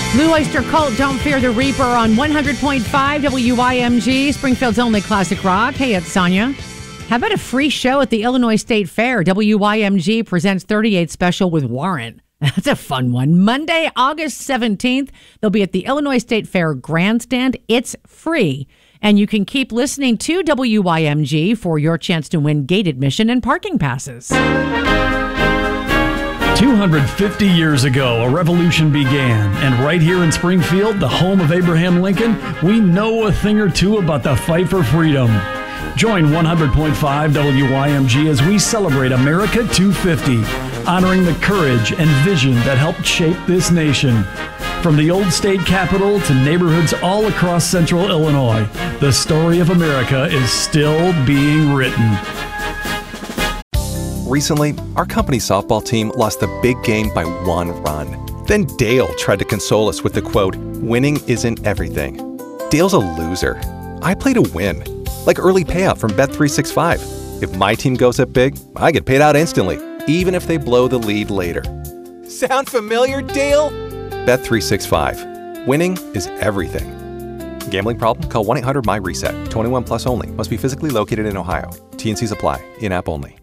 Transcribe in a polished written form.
Blue Oyster Cult, Don't Fear the Reaper on 100.5 WYMG, Springfield's only classic rock. Hey, it's Sonia. How about a free show at the Illinois State Fair? WYMG presents 38 Special with Warrant. That's a fun one. Monday, August 17th, they'll be at the Illinois State Fair Grandstand. It's free. And you can keep listening to WYMG for your chance to win gate admission and parking passes. 250 years ago, a revolution began, and right here in Springfield, the home of Abraham Lincoln, we know a thing or two about the fight for freedom. Join 100.5 WYMG as we celebrate America 250, honoring the courage and vision that helped shape this nation. From the old state capitol to neighborhoods all across central Illinois, the story of America is still being written. Recently, our company softball team lost the big game by 1 run. Then Dale tried to console us with the quote, "Winning isn't everything." Dale's a loser. I play to win, like early payout from Bet365. If my team goes up big, I get paid out instantly, even if they blow the lead later. Sound familiar, Dale? Bet365. Winning is everything. Gambling problem? Call 1-800-MY-RESET. 21 plus only. Must be physically located in Ohio. T&Cs apply. In-app only.